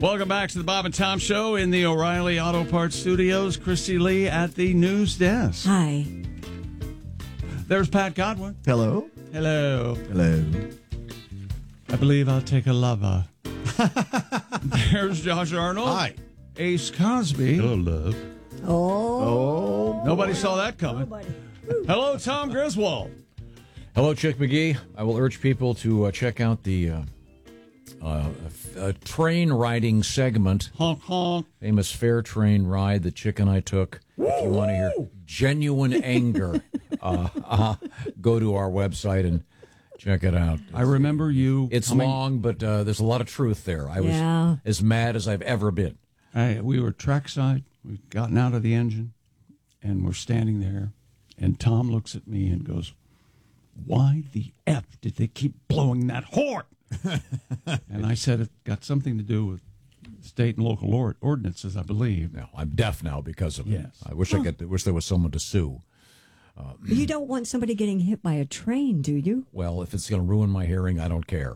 Welcome back to the Bob and Tom Show in the O'Reilly Auto Parts Studios. Christy Lee at the news desk. Hi. There's Pat Godwin. Hello. Hello. Hello. I believe I'll take a lover. There's Josh Arnold. Hi. Ace Cosby. Hello, love. Oh. Nobody saw that coming. Hello, Tom Griswold. Hello, Chick McGee. I will urge people to check out the train riding segment, Honk, honk. famous fair train ride that Chick and I took. If you want to hear genuine anger, go to our website and check it out. I remember you. It's long, but there's a lot of truth there. I was as mad as I've ever been. We were trackside. We'd gotten out of the engine, and we're standing there. And Tom looks at me and goes, "Why the F did they keep blowing that horn?" And I said, "It got something to do with state and local ordinances, I believe." No, I'm deaf now because of it. Yes. I wish wish there was someone to sue. You don't want somebody getting hit by a train, do you? Well, if it's going to ruin my hearing, I don't care.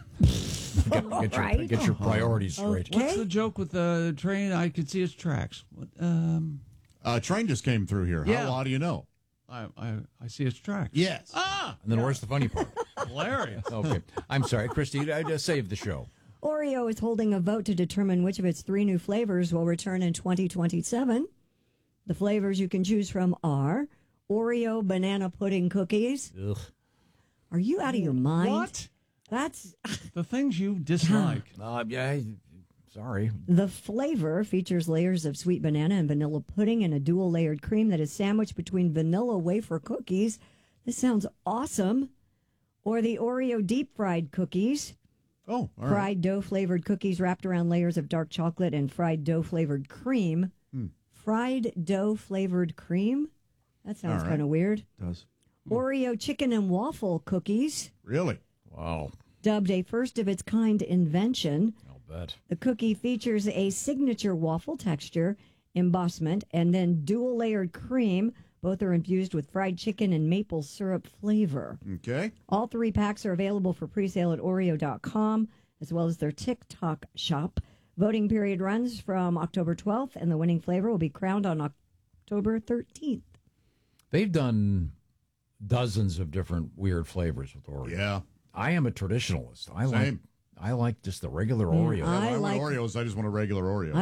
Get your priorities straight. What's the joke with the train? I could see its tracks. What, Train just came through here. Yeah. How do you know? I see its tracks. Yes. And then where's the funny part? Hilarious. Okay. I'm sorry, Christy. I just saved the show. Oreo is holding a vote to determine which of its 3 new flavors will return in 2027. The flavors you can choose from are Oreo banana pudding cookies. Ugh. Are you out of your mind? What? That's The things you dislike. Sorry. the flavor features layers of sweet banana and vanilla pudding and a dual layered cream that is sandwiched between vanilla wafer cookies. This sounds awesome. Or the Oreo deep fried cookies. Oh, all right. Fried dough flavored cookies wrapped around layers of dark chocolate and fried dough flavored cream. Fried dough flavored cream? That sounds All right. kind of weird. Does. Oreo chicken and waffle cookies, Really? Wow. dubbed a first of its kind invention. I'll bet. The cookie features a signature waffle texture, embossment, and then dual layered cream. Both are infused with fried chicken and maple syrup flavor. Okay. All 3 packs are available for pre-sale at Oreo.com, as well as their TikTok shop. Voting period runs from October 12th, and the winning flavor will be crowned on October 13th. They've done dozens of different weird flavors with Oreo. Yeah. I am a traditionalist. Same. I like just the regular Yeah, Oreo. When I I want like- Oreos, I just want a regular Oreo.